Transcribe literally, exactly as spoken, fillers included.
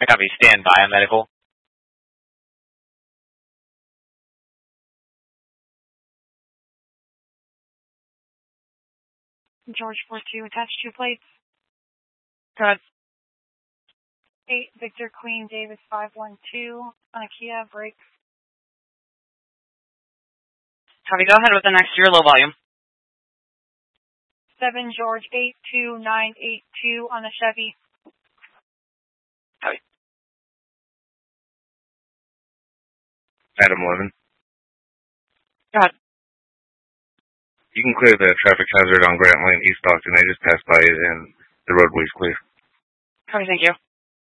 I copy. Stand by on medical. George four two, attached two plates. Go ahead. eight Victor Queen Davis five one two on a Kia, brakes. Copy. Go ahead with the next year, low volume. seven George eight two nine eight two on a Chevy. Copy. Adam eleven. Go ahead. You can clear the traffic hazard on Grant Lane, East Stockton. They just passed by it and the roadway's clear. Copy. Thank you.